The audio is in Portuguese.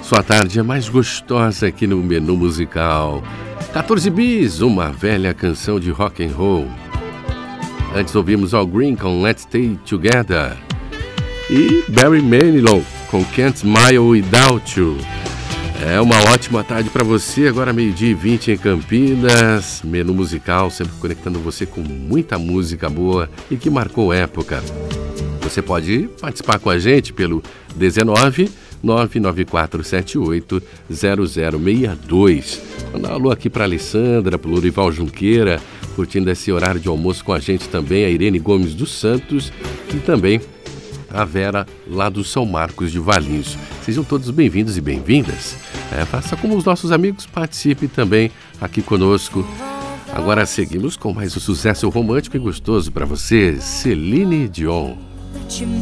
Sua tarde é mais gostosa aqui no Menu Musical. 14 Bis, uma velha canção de rock and roll. Antes ouvimos Al Green com Let's Stay Together e Barry Manilow com Can't Smile Without You. É uma ótima tarde para você, agora 12h20 em Campinas. Menu Musical, sempre conectando você com muita música boa e que marcou época. Você pode participar com a gente pelo 19 99478 0062. Manda um alô aqui para Alessandra, para o Lorival Junqueira, curtindo esse horário de almoço com a gente também, a Irene Gomes dos Santos e também a Vera lá do São Marcos de Valinhos. Sejam todos bem-vindos e bem-vindas. Faça como os nossos amigos, participe também aqui conosco. Agora seguimos com mais um sucesso romântico e gostoso para você, Celine Dion.